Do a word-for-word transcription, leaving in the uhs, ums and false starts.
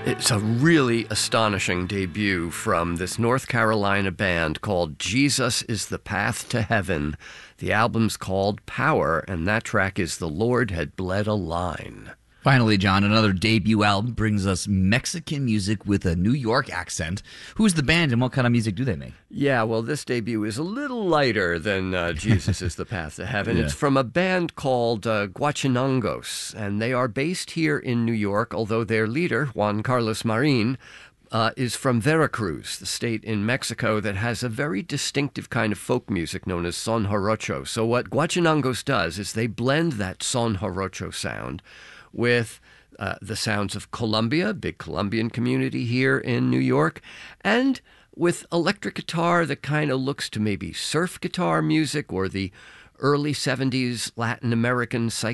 It's a really astonishing debut from this North Carolina band called Jesus is the Path to Heaven. The album's called Power, and that track is The Lord Had Bled a Line. Finally, John, another debut album brings us Mexican music with a New York accent. Who's the band and what kind of music do they make? Yeah, well, this debut is a little lighter than uh, Jesus is the Path to Heaven. Yeah. It's from a band called uh, Guachinangos, and they are based here in New York, although their leader, Juan Carlos Marin, uh, is from Veracruz, the state in Mexico that has a very distinctive kind of folk music known as son jarocho. So what Guachinangos does is they blend that son jarocho sound with uh, the sounds of Colombia, big Colombian community here in New York, and with electric guitar that kind of looks to maybe surf guitar music or the early seventies Latin American psych